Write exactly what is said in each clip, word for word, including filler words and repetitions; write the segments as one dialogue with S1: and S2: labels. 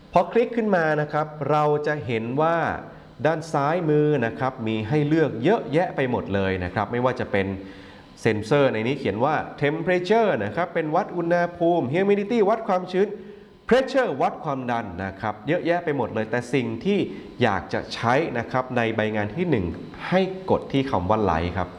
S1: พอคลิกขึ้นมานะครับเราจะเห็นว่าด้านซ้ายมือนะครับมีให้เลือกเยอะแยะไปหมดเลยนะครับไม่ว่าจะเป็นเซ็นเซอร์ในนี้เขียนว่า temperature นะครับเป็นวัดอุณหภูมิ humidity วัดความชื้น pressure วัดความดันนะครับเยอะแยะไปหมดเลยแต่สิ่งที่อยากจะใช้นะครับในใบงานที่หนึ่งให้กดที่คำว่าไลท์ครับ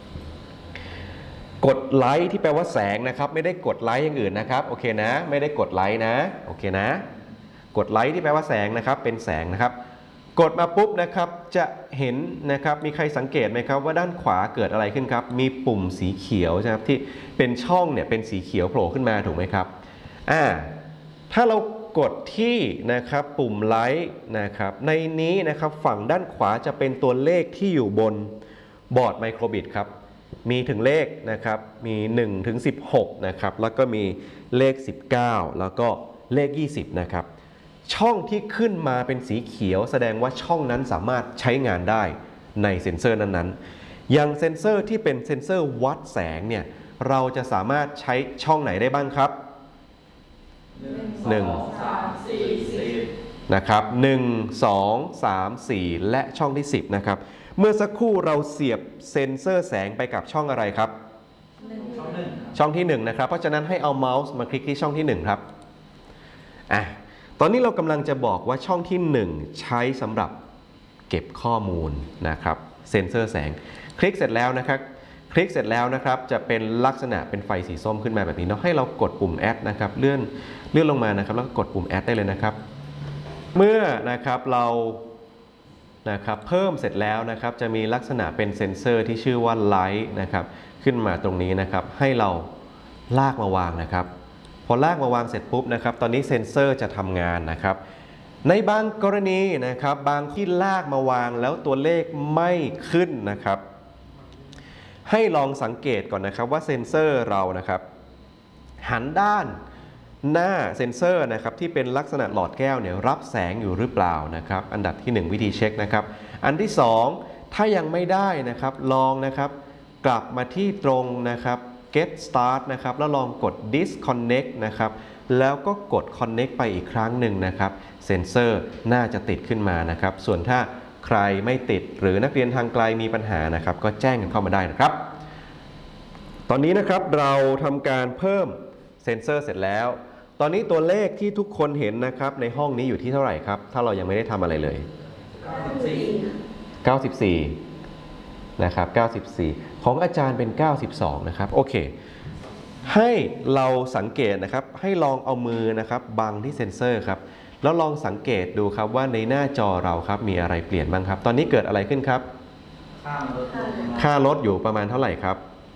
S1: กดไลท์ที่แปลว่าแสงนะครับไม่ได้กดไลท์อย่างอื่นนะครับโอเคนะไม่ได้กดไลท์นะโอเคนะกดไลท์ที่แปลว่าแสงนะครับเป็นแสงนะครับกดมาปุ๊บนะครับจะเห็นนะครับมีใครสังเกตไหมครับว่าด้านขวาเกิดอะไรขึ้นครับมีปุ่มสีเขียวใช่ไหมครับที่เป็นช่องเนี่ยเป็นสีเขียวโผล่ขึ้นมาถูกไหมครับอ่าถ้าเรากดที่นะครับปุ่มไลท์นะครับในนี้นะครับฝั่งด้านขวาจะเป็นตัวเลขที่อยู่บนบอร์ดไมโครบิตครับมีถึงเลขนะครับมีหนึ่งถึงสิบหกนะครับแล้วก็มีเลขสิบเก้าแล้วก็เลขยี่สิบนะครับช่องที่ขึ้นมาเป็นสีเขียวแสดงว่าช่องนั้นสามารถใช้งานได้ในเซ็นเซอร์นั้นๆอย่างเซ็นเซอร์ที่เป็นเซ็นเซอร์วัดแสงเนี่ยเราจะสามารถใช้ช่องไหนได้บ้างครับหนึ่ง สอง สาม สี่ สิบนะครับหนึ่ง สอง สาม สี่และช่องที่สิบนะครับเมื่อสักครู่เราเสียบเซ็นเซอร์แสงไปกับช่องอะไรครับช่องหนึ่งช่องที่หนึ่งนะครับเพราะฉะนั้นให้เอาเมาส์มาคลิกที่ช่องที่หนึ่งครับอ่ะตอนนี้เรากำลังจะบอกว่าช่องที่หนึ่งใช้สำหรับเก็บข้อมูลนะครับเซ็นเซอร์แสงคลิกเสร็จแล้วนะครับคลิกเสร็จแล้วนะครับจะเป็นลักษณะเป็นไฟสีส้มขึ้นมาแบบนี้เนาะให้เรากดปุ่ม add นะครับเลื่อนเลื่อนลงมานะครับแล้วก็กดปุ่ม add ได้เลยนะครับเมื่อนะครับเรานะครับเพิ่มเสร็จแล้วนะครับจะมีลักษณะเป็นเซ็นเซอร์ที่ชื่อว่า light นะครับขึ้นมาตรงนี้นะครับให้เราลากมาวางนะครับพอลากมาวางเสร็จปุ๊บนะครับตอนนี้เซ็นเซอร์จะทำงานนะครับในบางกรณีนะครับบางที่ลากมาวางแล้วตัวเลขไม่ขึ้นนะครับให้ลองสังเกตก่อนนะครับว่าเซ็นเซอร์เรานะครับหันด้านหน้าเซ็นเซอร์นะครับที่เป็นลักษณะหลอดแก้วเนี่ยรับแสงอยู่หรือเปล่านะครับอันดับที่หนึ่งวิธีเช็คนะครับอันที่สองถ้ายังไม่ได้นะครับลองนะครับกลับมาที่ตรงนะครับ get start นะครับแล้วลองกด disconnect นะครับแล้วก็กด connect ไปอีกครั้งหนึ่งนะครับเซ็นเซอร์น่าจะติดขึ้นมานะครับส่วนถ้าใครไม่ติดหรือนักเรียนทางไกลมีปัญหานะครับก็แจ้งกันเข้ามาได้นะครับตอนนี้นะครับเราทำการเพิ่มเซ็นเซอร์เสร็จแล้วตอนนี้ตัวเลขที่ทุกคนเห็นนะครับในห้องนี้อยู่ที่เท่าไหร่ครับถ้าเรายังไม่ได้ทำอะไรเลยเก้าสิบสี่นะครับเก้าสิบสี่ของอาจารย์เป็นเก้าสิบสองนะครับโอเคให้เราสังเกตนะครับให้ลองเอามือนะครับบังที่เซ็นเซอร์ครับแล้วลองสังเกตดูครับว่าในหน้าจอเราครับมีอะไรเปลี่ยนบ้างครับตอนนี้เกิดอะไรขึ้นครับค่าลดค่าลดอยู่ประมาณเท่าไหร่ครับ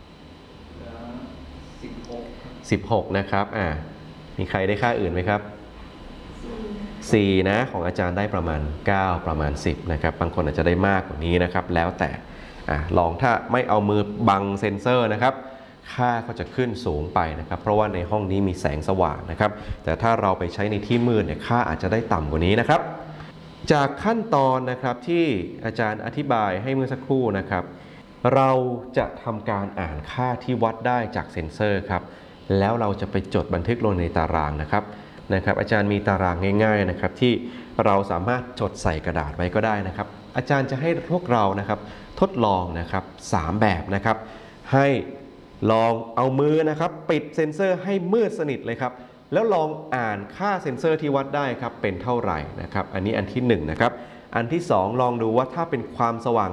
S1: สิบหก สิบหกนะครับอ่ามีใครได้ค่าอื่นไหมครับสี่นะของอาจารย์ได้ประมาณเก้าประมาณสิบนะครับบางคนอาจจะได้มากกว่านี้นะครับแล้วแต่อ่าลองถ้าไม่เอามือบังเซ็นเซอร์นะครับค่าก็จะขึ้นสูงไปนะครับเพราะว่าในห้องนี้มีแสงสว่างนะครับแต่ถ้าเราไปใช้ในที่มืดเนี่ยค่าอาจจะได้ต่ำกว่านี้นะครับจากขั้นตอนนะครับที่อาจารย์อธิบายให้เมื่อสักครู่นะครับเราจะทำการอ่านค่าที่วัดได้จากเซ็นเซอร์ครับแล้วเราจะไปจดบันทึกลงในตารางนะครับนะครับอาจารย์มีตารางง่ายๆนะครับที่เราสามารถจดใส่กระดาษไว้ก็ได้นะครับอาจารย์จะให้พวกเรานะครับทดลองนะครับสามแบบนะครับให้ลองเอามือนะครับปิดเซ็นเซอร์ให้มืดสนิทเลยครับแล้วลองอ่านค่าเซ็นเซอร์ที่วัดได้ครับเป็นเท่าไหร่นะครับอันนี้อันที่หนึ่งนะครับอันที่สองลองดูว่าถ้าเป็นความสว่าง